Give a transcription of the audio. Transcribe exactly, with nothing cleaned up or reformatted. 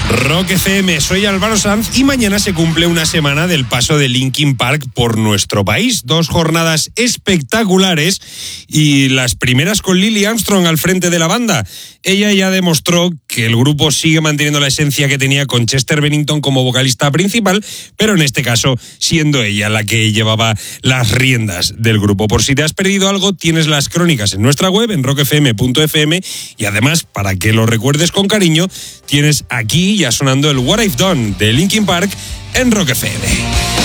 Rock F M, soy Álvaro Sanz y mañana se cumple una semana del paso de Linkin Park por nuestro país. Dos jornadas espectaculares y las primeras con Lily Armstrong al frente de la banda. Ella ya demostró que el grupo sigue manteniendo la esencia que tenía con Chester Bennington como vocalista principal, pero en este caso siendo ella la que llevaba las riendas del grupo. Por si te has perdido algo, tienes las crónicas en nuestra web, en rock f m punto f m, y además, para que lo recuerdes con cariño, tienes aquí ya sonando el What I've Done de Linkin Park en Rock F M.